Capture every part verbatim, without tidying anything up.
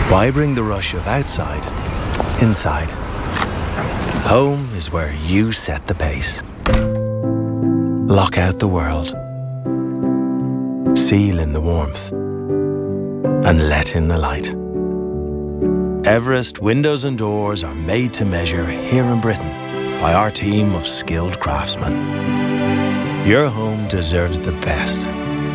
Why bring the rush of outside inside? Home is where you set the pace. Lock out the world. Seal in the warmth. And let in the light. Everest windows and doors are made to measure here in Britain by our team of skilled craftsmen. Your home deserves the best.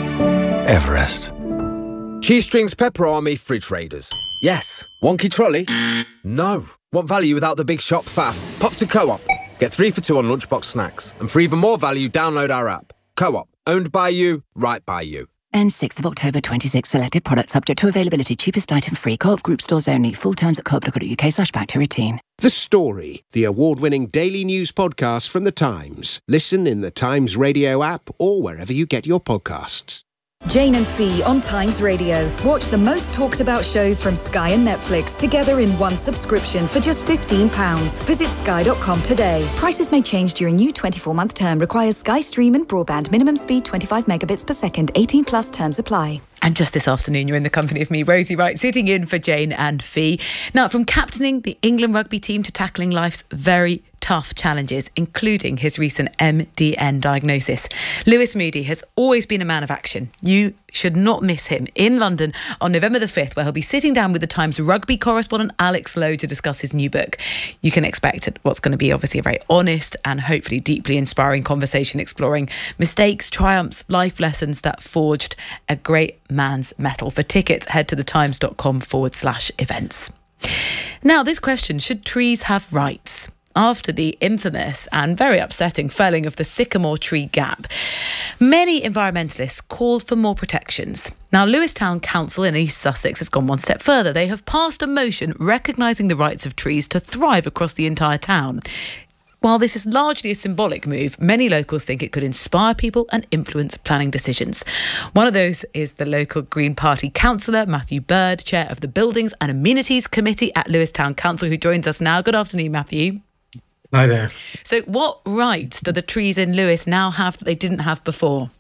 Everest. Cheese Strings Pepperami Fridge Raiders. Yes. Wonky trolley? No. Want value without the big shop faff? Pop to Co-op. Get three for two on lunchbox snacks. And for even more value, download our app. Co-op. Owned by you, right by you. And sixth of October twenty-six. Selected products subject to availability. Cheapest item free. Co-op group stores only. Full terms at co-op dot co dot uk slash back to routine. The Story, the award-winning daily news podcast from The Times. Listen in the Times radio app or wherever you get your podcasts. Jane and Fee on Times Radio. Watch the most talked about shows from Sky and Netflix together in one subscription for just fifteen pounds. Visit sky dot com today. Prices may change during new twenty-four month term. Requires Sky Stream and broadband. Minimum speed twenty-five megabits per second. eighteen plus terms apply. And just this afternoon, you're in the company of me, Rosie Wright, sitting in for Jane and Fee. Now, from captaining the England rugby team to tackling life's very tough challenges, including his recent M D N diagnosis, Lewis Moody has always been a man of action. You should not miss him in London on November the fifth, where he'll be sitting down with the Times rugby correspondent Alex Lowe to discuss his new book. You can expect what's going to be obviously a very honest and hopefully deeply inspiring conversation exploring mistakes, triumphs, life lessons that forged a great man's mettle. For tickets, head to thetimes.com forward slash events. Now, this question, should trees have rights? After the infamous and very upsetting felling of the Sycamore Tree Gap, many environmentalists called for more protections. Now, Lewis Town Council in East Sussex has gone one step further. They have passed a motion recognising the rights of trees to thrive across the entire town. While this is largely a symbolic move, many locals think it could inspire people and influence planning decisions. One of those is the local Green Party councillor, Matthew Bird, chair of the Buildings and Amenities Committee at Lewis Town Council, who joins us now. Good afternoon, Matthew. Hi there. So what rights do the trees in Lewis now have that they didn't have before?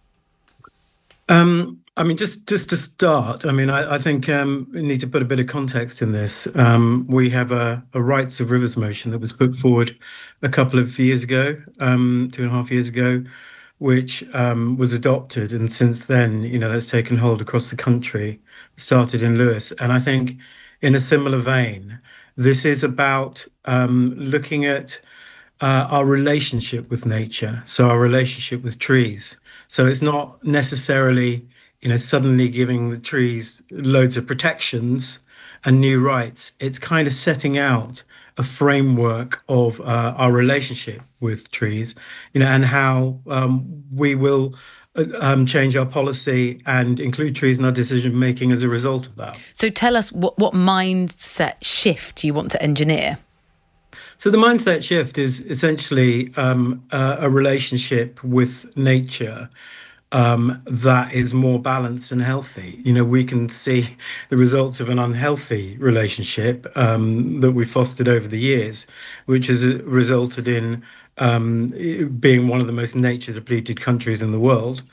Um, I mean, just, just to start, I mean, I, I think um, we need to put a bit of context in this. Um, we have a, a Rights of Rivers motion that was put forward a couple of years ago, um, two and a half years ago, which um, was adopted. And since then, you know, that's taken hold across the country, started in Lewis. And I think in a similar vein, this is about um, looking at uh, our relationship with nature, so our relationship with trees. So it's not necessarily, you know, suddenly giving the trees loads of protections and new rights. It's kind of setting out a framework of uh, our relationship with trees, you know, and how um, we will uh, um, change our policy and include trees in our decision making as a result of that. So tell us what, what mindset shift you want to engineer. So the mindset shift is essentially um, uh, a relationship with nature um, that is more balanced and healthy. You know, we can see the results of an unhealthy relationship um, that we fostered over the years, which has resulted in um, being one of the most nature depleted countries in the world.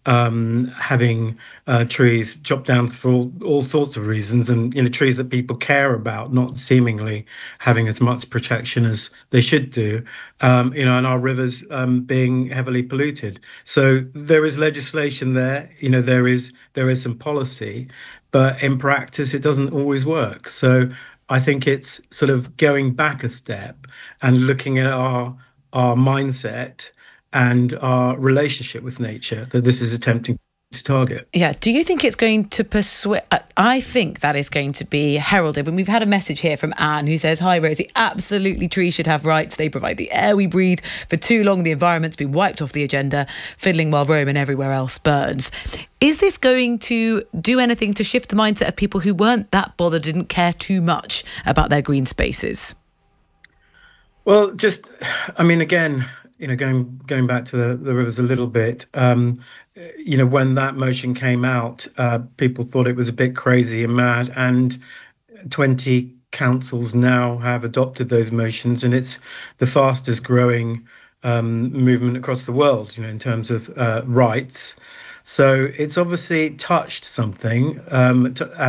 Um, having uh, trees chopped down for all, all sorts of reasons, and you know, trees that people care about not seemingly having as much protection as they should do, um, you know, and our rivers um, being heavily polluted. So there is legislation there, you know, there is there is some policy, but in practice it doesn't always work. So I think it's sort of going back a step and looking at our our mindset and our relationship with nature that this is attempting to target. Yeah. Do you think it's going to persuade? I think that is going to be heralded. And we've had a message here from Anne who says, hi, Rosie, absolutely trees should have rights. They provide the air we breathe. For too long, the environment's been wiped off the agenda, fiddling while Rome and everywhere else burns. Is this going to do anything to shift the mindset of people who weren't that bothered, didn't care too much about their green spaces? Well, just, I mean, again, you know, going going back to the, the rivers a little bit, um, you know, when that motion came out, uh, people thought it was a bit crazy and mad, and twenty councils now have adopted those motions, and it's the fastest growing um, movement across the world, you know, in terms of uh, rights. So it's obviously touched something. Um, to,